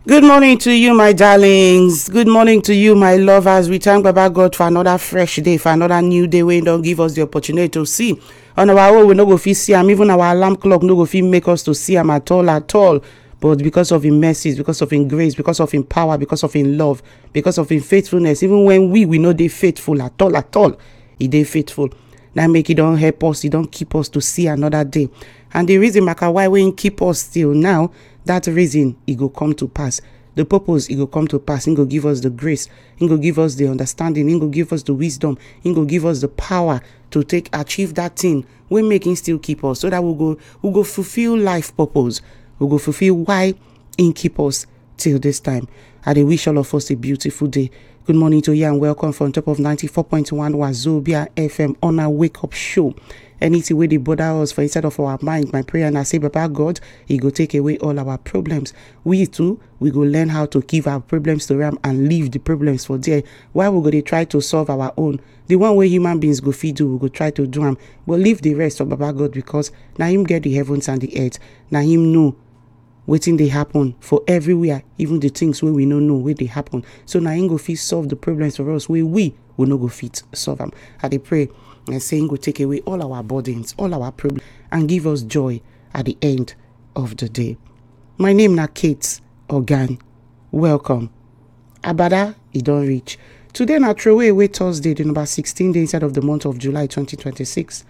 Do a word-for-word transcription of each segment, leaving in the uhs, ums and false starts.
Good morning to you, my darlings. Good morning to you, my lovers. We thank Baba God for another fresh day, for another new day where He don't give us the opportunity to see. On our own, we no go fit see Him. Even our alarm clock no go fit make us to see Him at all, at all. But because of His mercies, because of His grace, because of His power, because of His love, because of His faithfulness, even when we we know they faithful at all, at all, He dey faithful. Now make He don't help us, He don't keep us to see another day. And the reason Maka why we keep us still now, that reason He go come to pass. The purpose He go come to pass. He go give us the grace. He go give us the understanding. He go give us the wisdom. He go give us the power to take achieve that thing. We make Him still keep us so that we go we go fulfill life purpose. We go fulfill why He keep us till this time. I dey wish all of us a beautiful day. Good morning to you and welcome from top of ninety-four point one Wazobia F M on our wake up show. Anything where they bother us for inside of our mind, my prayer and I say, Baba God, He go take away all our problems. We too, we go learn how to give our problems to Him and leave the problems for there. Why we go they try to solve our own? The one way human beings go feed do, we go try to do them. But leave the rest of Baba God because now Him get the heavens and the earth. Now Him know waiting they happen for everywhere, even the things where we don't know where they happen. So now Him go fit solve the problems for us where we will not go fit solve them. I dey pray and say Him go take away all our burdens, all our problems, and give us joy at the end of the day. My name na Kate Organ. Welcome. Abada, He don't reach. Today na throwaway away Thursday, the number sixteen day inside of the month of July twenty twenty-six.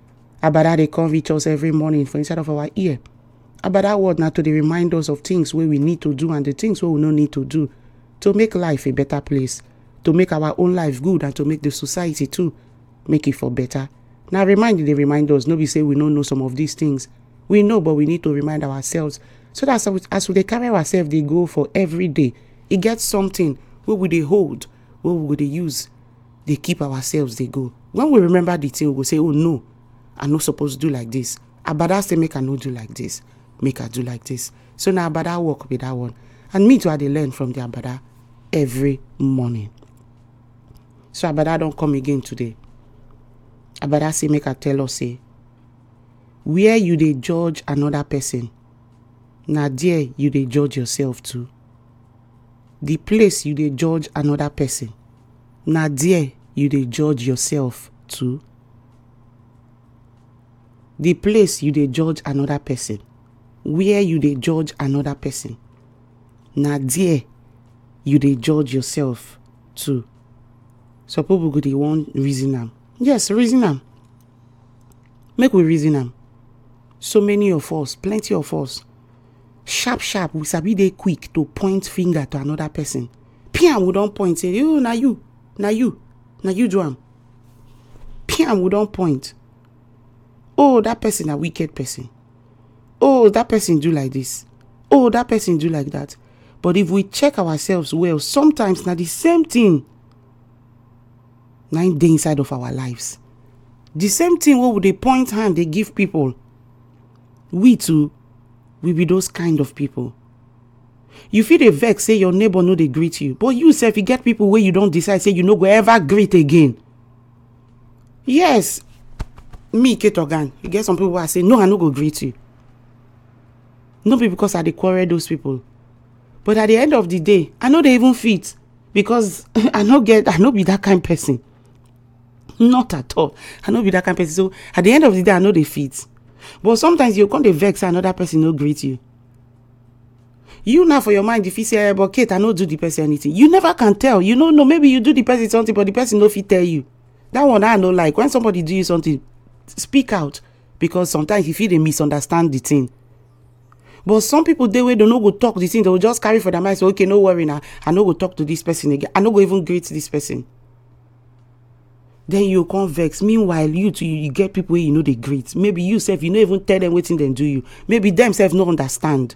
Abada they come reach us every morning for inside of our ear. Abada word now to dey remind us of things where we need to do and the things where we no need to do to make life a better place, to make our own life good and to make the society too make it for better. Now remind they remind us. Nobody say we don't know some of these things. We know, but we need to remind ourselves. So that as, as we they carry ourselves, they go for every day. It gets something where we they hold, where we they use, they keep ourselves, they go. When we remember the thing, we will say, oh no, I'm not supposed to do like this. Abada say make I not do like this. Make I do like this. So now Abada work with that one. And me too, I they learn from the Abada every morning. So Abada don't come again today. Abada say make I tell us say, where you they judge another person, now there you they judge yourself too. The place you they judge another person, now there you they judge yourself too. The place you they judge another person, where you they judge another person, now there you they judge yourself too. So people go they want reason am. Yes, reason am. Make we reason am. So many of us, plenty of us, sharp, sharp, we sabi dey quick to point finger to another person. Pian we don't point, say, oh, na you, na you, na you do am. Pian we don't point. Oh, that person a wicked person. Oh, that person do like this. Oh, that person do like that. But if we check ourselves well, sometimes na the same thing nine days inside of our lives. The same thing where they point hand, they give people. We too will be those kind of people. You feel a vex, say your neighbor know they greet you. But you self, you get people where you don't decide, say you no go ever greet again. Yes. Me, Kate Organ, you get some people who say, no, I no go greet you. Not because I dey quarrel those people. But at the end of the day, I know they even fit. Because I no get, I no be that kind of person. Not at all. I know be that kind of person. So at the end of the day, I know they fit. But sometimes you come to vex another person no greet you. You now for your mind, if you say, but Kate, I no do the person anything. You never can tell. You know, no, maybe you do the person something, but the person no fit tell you. That one I know like. When somebody do you something, speak out. Because sometimes you feel they misunderstand the thing. But some people, they way don't know go talk the thing. They will just carry for their mind. Say, okay, no worry now. I no go talk to this person again. I no go even greet this person. Then you come vex. Meanwhile, you too, you get people where you know they greet. Maybe you self, you know even tell them what thing they do you. Maybe themselves no understand.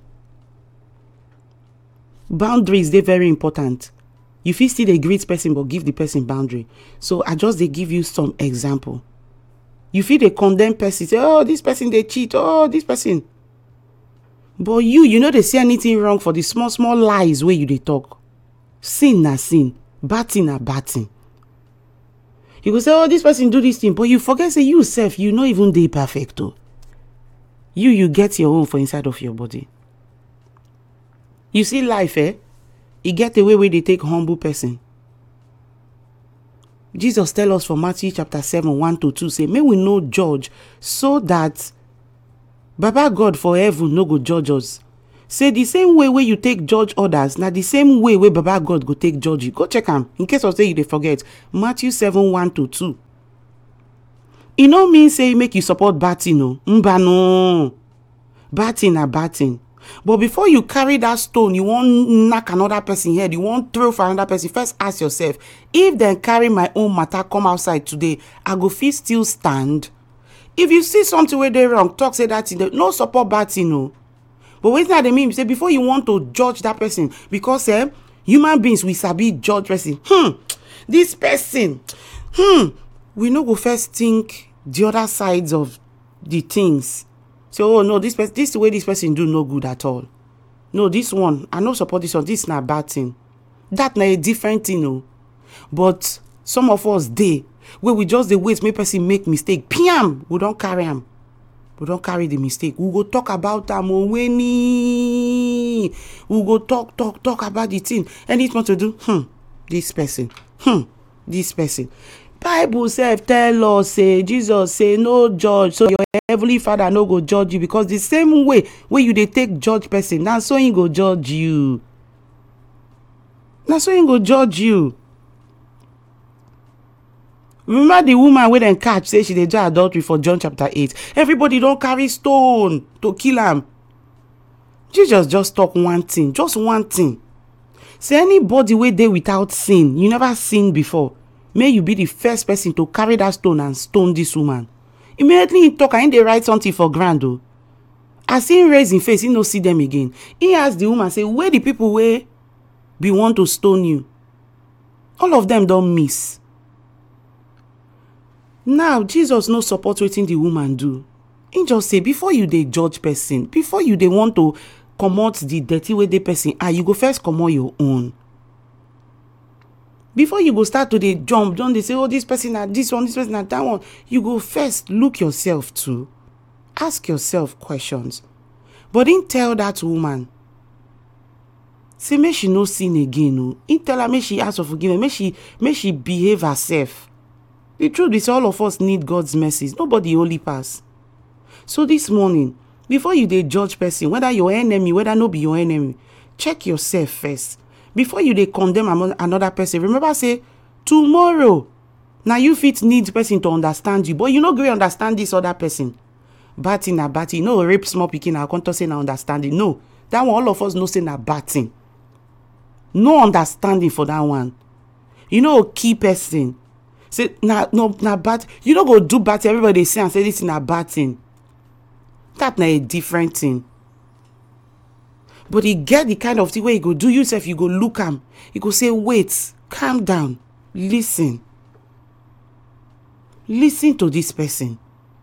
Boundaries, they're very important. You feel still they greet person, but give the person boundary. So I just they give you some example. You feel they condemn person, say, oh, this person they cheat, oh, this person. But you, you know they see anything wrong for the small, small lies where you they talk. Sin na sin, bad thing na bad thing. You go say, oh, this person do this thing, but you forget, say, you self, you not even dey perfect. Oh. You, you get your own for inside of your body. You see life, eh? E get away where they take humble person. Jesus tell us for Matthew chapter seven, one to two, say, may we no judge, so that Baba God for heaven no go judge us. Say the same way where you take judge others, now the same way where Baba God go take judge you. Go check am. In case of say you dey forget, Matthew seven, one to two. E no mean say make you support bad thing, no. Mba no. Bad thing na bad thing. But before you carry that stone, you want knock another person head, you want throw for another person, first ask yourself, if then carry my own matter come outside today, I go fit still stand? If you see something where they wrong, talk say that thing, no support bad thing, no. But wait that they mean, say before you want to judge that person, because eh, human beings we sabi judge person. Hmm, this person, hmm, we no go first think the other sides of the things. So, oh no, this person, this way this person do no good at all. No, this one, I no support this one. This is not a bad thing. That na a different thing, no. But some of us dey where we just the wait, make person make mistake. Piam, we don't carry him. We don't carry the mistake. We go talk about them. Oh, when we go talk, talk, talk about the thing. And it's what to do. Hmm, this person. Hmm, this person. Bible self tell us, say Jesus say no judge, so your heavenly Father no go judge you, because the same way where you they take judge person, now so he go judge you. Now so he go judge you. Remember the woman where then catch say she did adultery for John chapter eight. Everybody don't carry stone to kill him. Jesus just talk one thing, just one thing. Say anybody where they without sin, you never sinned before, may you be the first person to carry that stone and stone this woman. Immediately he talk and they write something for grand though. As he raise his face, he no see them again. He asked the woman, say, where the people where be want to stone you? All of them don't miss. Now, Jesus no support wetin the woman do. He just say, before you they judge person, before you they want to come out the dirty way the person, ah, you go first come out your own. Before you go start to the jump, don't they say, oh, this person had this one, this person had that one. You go first look yourself too. Ask yourself questions. But didn't tell that woman, say, may she no sin again. No. He tell her, may she ask for forgiveness. May she, may she behave herself. The truth is, all of us need God's mercy. Nobody only pass. So this morning, before you they judge person, whether your enemy, whether no be your enemy, check yourself first. Before you they condemn another person, remember say, tomorrow, now you fit need person to understand you, but you no go understand this other person. Batting na batting, no rape small picking, I can't say na understanding. No, that one all of us know say na batting. No understanding for that one. You know, key person. Say, nah, no, na bad. You don't go do bad. Everybody say and say this is a bad thing. That's not a different thing. But he get the kind of thing where you go do yourself, you go look him. You go say, wait, calm down, listen. Listen to this person.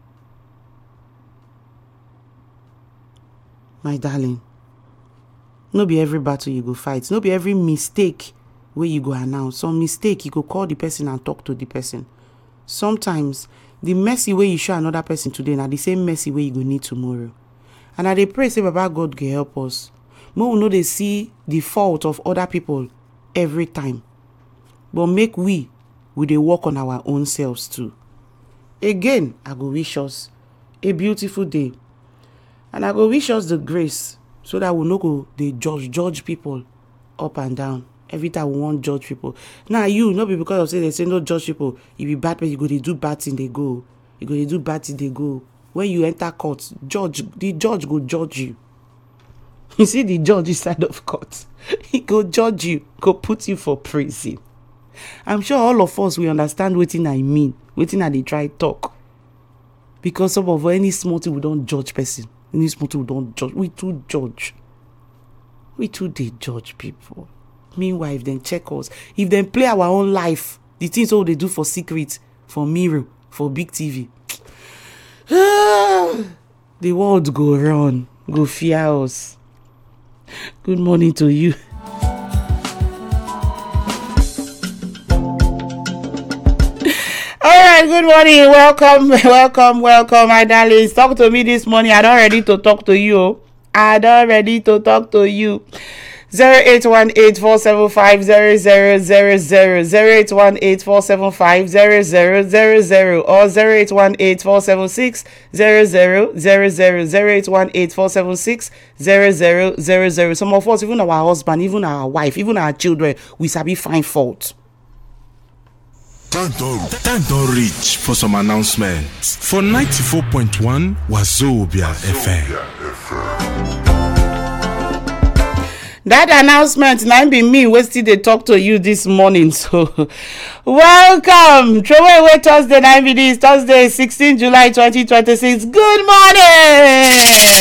My darling, no be every battle you go fight. No be every mistake where you go announce. Some mistake, you go call the person and talk to the person. Sometimes, the mercy way you show another person today, now the same mercy way you go need tomorrow. And I dey pray, say, Baba God can help us. May we know they see the fault of other people every time. But make we, we dey work on our own selves too. Again, I go wish us a beautiful day. And I go wish us the grace so that we no go they judge, judge people up and down. Every time we want judge people. Now you, not be because of say they say no judge people. If you bad person, you go they do bad thing, they go. You go they do bad thing, they go. When you enter court, judge, the judge go judge you. You see the judge inside of court. He go judge you, go put you for prison. I'm sure all of us will understand what I mean. What I they try talk. Because some of any small thing we don't judge person. Any small thing we don't judge. We too judge. We too they judge people. Meanwhile, if they check us, if they play our own life, the things all they do for secret, for mirror, for big T V, the world go run, go fear us. Good morning to you. All right, good morning. Welcome, welcome, welcome, my darlings. Talk to me this morning. I don't ready to talk to you. I don't ready to talk to you. zero eight one eight four seven five zero zero zero zero, zero eight one eight four seven five zero zero zero zero, or zero eight one eight four seven six zero zero zero zero, zero eight one eight four seven six zero zero zero zero. Some of us, even our husband, even our wife, even our children, we sabi find fault. Time don't, time don't reach for some announcements. For ninety-four point one Wazobia F M. That announcement now be me wey still dey talk to you this morning. So welcome. Throway away Thursday now be this Thursday sixteenth July twenty twenty-six. Good morning.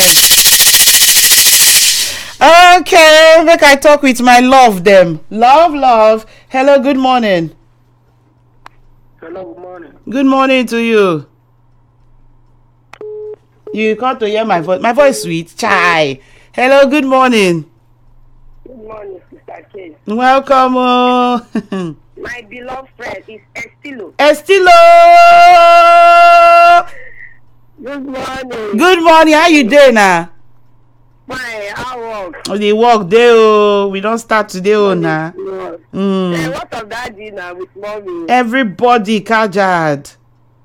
Okay, make I talk with my love them. Love, love. Hello, good morning. Hello, good morning. Good morning to you. You got to hear my voice. My voice sweet. Chai. Hello, good morning. Good morning, Sister K. Welcome. Oh. My beloved friend is Estilo. Estilo. Good morning. Good morning. How you doing now? Fine, how work? Oh, the work day. Oh, we don't start today. Oh, now. Yes. Mm. Hey, what of that dinner with mommy? Everybody, Kajad.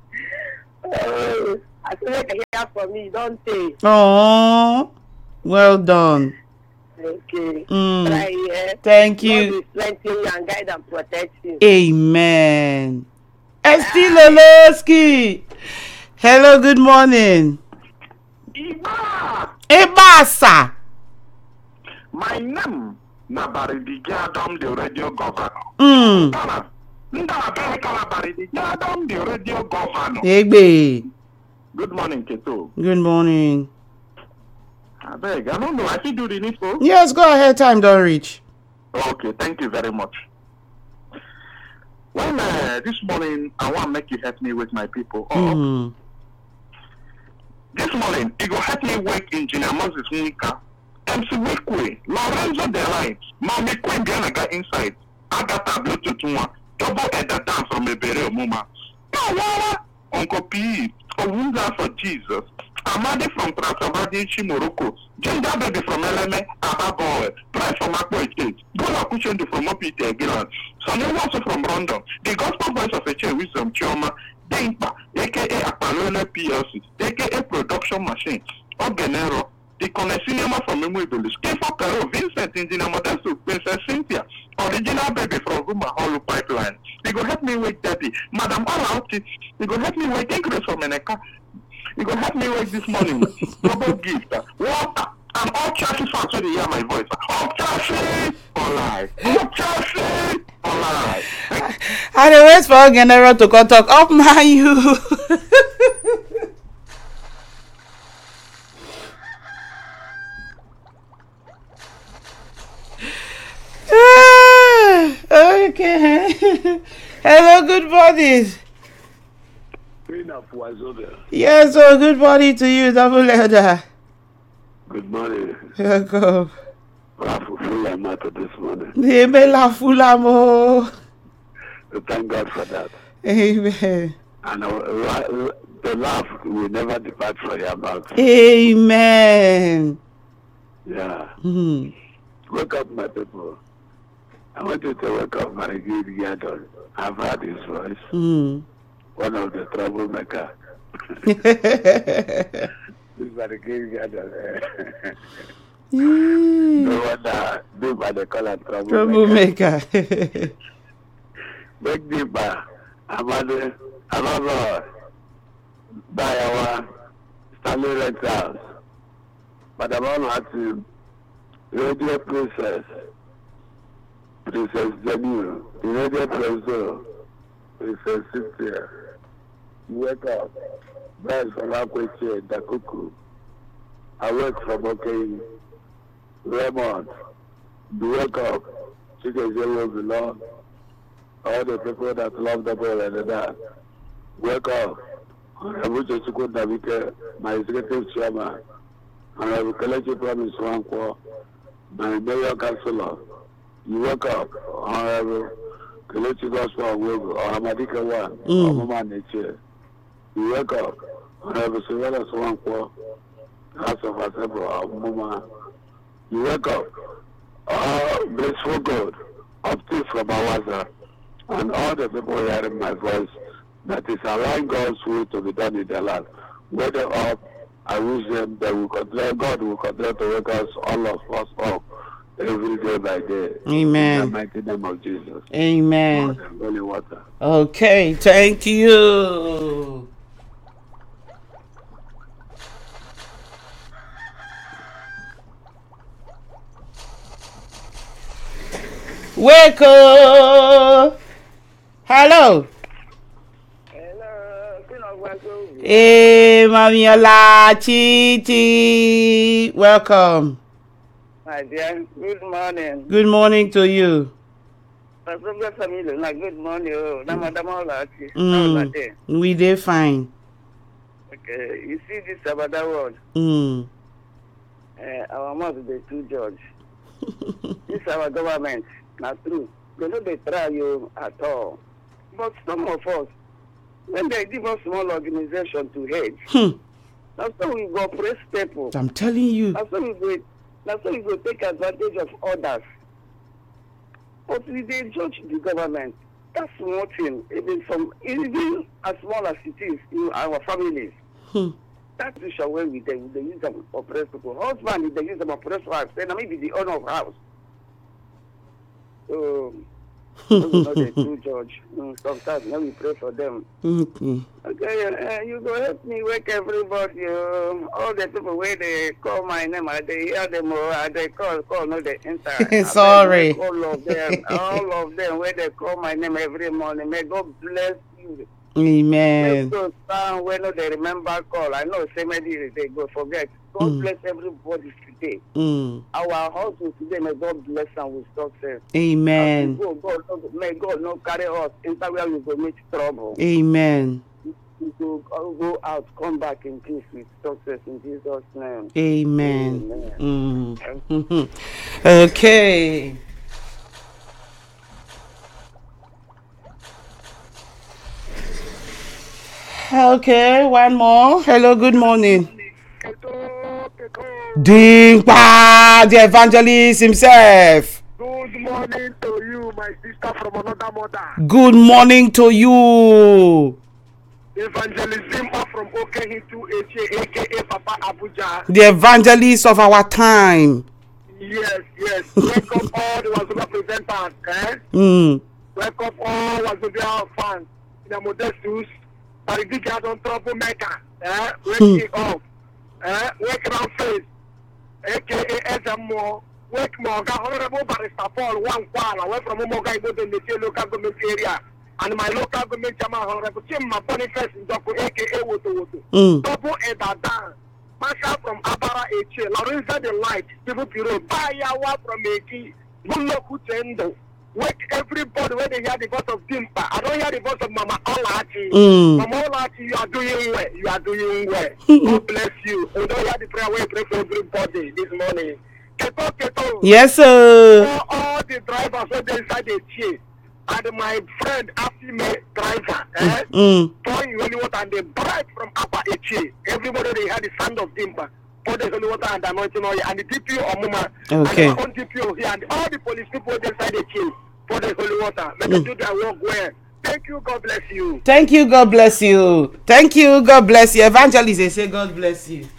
Oh, I feel like I hear from me. Don't say. Oh, well done. Okay. Mm. Right here. Thank God you. will strengthen you and guide and protect you. Amen. Estiloski. Hello, good morning. Iba! Ebasa. My name na Baridi Gadam, the radio governor. Mm. Nda America na Baridi Gadam, the radio governor. Egbe. Good morning, Keto. Good morning. I beg, I don't know. I should do the needful. Yes, go ahead. Time don't reach. Okay, thank you very much. Well, uh, this morning, I want to make you help me with my people. Oh, Mm. this morning, it will help me wake Engineer Moses Nika, M C Wikwe, Lorenzo Delight, Mommy Queen Bianaga inside, Agatha Bluetooth one, Double Edda Dance from Ebere Omuma, Kawara, Uncle P, Owunza for Jesus, Amadi from Transavadichi Morocco, Ginger Baby from Eleme, Ababoy, Price from Akboy, Gola Kushendi from Opite Gilan, Sonny Watson from London, the Gospel Voice of Eche Wisdom Chioma, Dimpa, aka Apalona P L C, aka Production Machine, Ogenero, the Connect Cinema from Memoibulis, Kefo Pero, Vincent Indina Modesto, Princess Cynthia, Original Baby from Ruma Hollow Pipeline. They go help me with Daddy, Madam Alauti, they go help me with Ingrid from Meneka. You can help me wake this morning. Double gift, water, and all churches fans so they hear my voice. All churches alive. All churches alive. I dey wait for General to come talk. Up man, you. Okay. Hello, good morning. Yes, so good morning to you, double leather. Good morning. Welcome. Fulham matter this morning. Amen. Fulamo. Thank God for that. Amen. And uh, the laugh will never depart from your mouth. Amen. Yeah. Mm. Wake up, my people. I want you to wake up, my good Yadon. I've heard his voice. Mm. One of the troublemaker. This is the good Yadon. No wonder do by the color troublemaker. Troublemaker. Big Diba, Amade, Amado, Bayawa, Stanley Red House. But I'm on how to Radio Princess, Princess Jamil, Radio Princess, Princess Cynthia. Wake up, Brian from Akweche, Dakuku. I work from OK, Raymond. Wake up, Chicken Zero belong. All the people that love the boy and that. Wake up. Honorable Jessica Davike, my executive chairman. Honorable Kelechi Promise Wankwo, my mayor councillor. You wake up. Honorable Kelechi Gospel Wego, or Hamadika One, or Mama Nature. You wake up. Honorable Sylvana Swankwo, House of Assembly, or Mama. You wake up. uh, blissful God, up to from Awaza, and all the people hearing my voice, that is allowing God's will to be done in their life. Whether up, I wish them that we continue, God will continue to wake us, all of us up, every day by day. Amen. In the mighty name of Jesus. Amen. Water, holy water. Okay, thank you. Wake up. Hello. Hello, Queen of Wazobia. Hey, Mamiola Chichi. Welcome. My dear, good morning. Good morning to you. Wazobia family, na good morning. Oh, na madam Olachi. Mm. We dey fine. Okay, you see this Sabada word? Mm. Uh, our mouth dey too judge. This our government, not true. They no dey try you at all. But some of us, when they give us small organization to head, Hmm. that's how we go press people. I'm telling you. That's how we go. That's how we go take advantage of others. But we dey judge the government. That's one thing. Even from even as small as it is in our families. Hmm. That is the way we dey we dey use them oppress people. Husband they use them oppress wives. Then maybe the owner of house. So we know they do judge. Mm, sometimes now we pray for them. Okay. Okay, uh, you go help me wake everybody. Uh, all the people where they call my name, I they hear them or uh, they call, call, no, they enter. Sorry. All of them, all of them where they call my name every morning. May God bless you. Amen. Let's go stand when no, they remember call. I know say maybe they go forget. God Mm. bless everybody today. Mm. Our hustle today, may God bless and with success. Amen. As we go, God, no- may God not carry us into where we go meet trouble. Amen. We go, go out, come back in peace with success in Jesus' name. Amen. Amen. Mm. Okay. Okay, one more. Hello, good morning. Dingpa, the evangelist himself. Good morning to you, my sister from another mother. Good morning to you. Evangelism from Okehitu, aka Papa Abuja. The evangelist of our time. Yes, yes. Welcome all the Wazobia presenters, eh? Mm. Welcome all Wazobia fans. In the Modestus, Paridika don't troublemaker, eh? Wake it up, eh? Wake round face, aka S M O. Wake Moga, Honorable Barrister Paul, one kwala, away from Moga, Ibo, the local government area. And my local government chairman, Honorable Tim Boniface, Ndoko, aka Woto Woto. Mm. Double Edadan, Marshal from Abara H, Lorenza the Light, People Bureau, Bayawa from Eki, Muloku Tendo. Wake everybody when they hear the voice of Dimpa. I don't hear the voice of Mama Olachi. Mm. Mama Olachi, you are doing well. You are doing well. God bless you. We don't hear the prayer we pray for everybody this morning. Keto, keto. Yes, sir. For all the drivers when they inside the chair. And my friend, Afime driver, eh? Mm. Pouring holy water and they bright from Upper Eche. Everybody they heard the sound of Dimpa. Pour the holy water and anointing oil. And the D P O or Muma. Okay. And our own D P O here. And all the police people inside the chair. Pour the holy water. Let them do their work well. Thank you. God bless you. Thank you. God bless you. Thank you. God bless you. Evangelist, they say God bless you.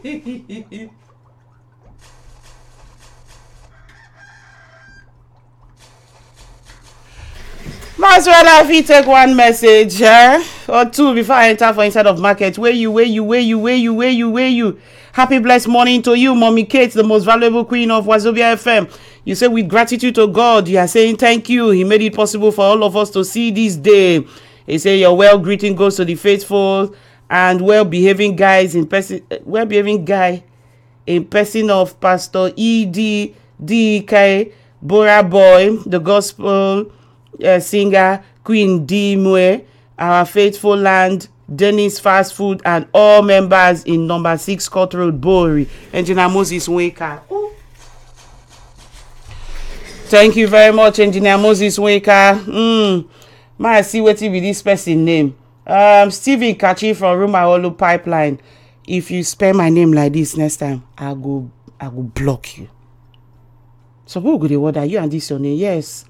Mas well, if you take one message eh, or two before I enter for inside of market, where you, where you, where you, where you, where you, where you. Happy blessed morning to you, Mommy Kate, the most valuable queen of Wazobia F M. You say with gratitude to God, you are saying thank you. He made it possible for all of us to see this day. He say your well greeting goes to the faithful and well behaving guys in person, well behaving guy in person of Pastor E D D K Bora Boy, the gospel uh, singer Queen Dimwe, our faithful land, Dennis Fast Food, and all members in number six Court Road, Bowery. Engineer Moses Waker. Ooh. Thank you very much, Engineer Moses Waker. Mm. May see what be this person name. Um, Stephen Kachi from Rumaholo Pipeline. If you spell my name like this next time, I go, I go block you. some people go dey wonder you and this your name. Yes,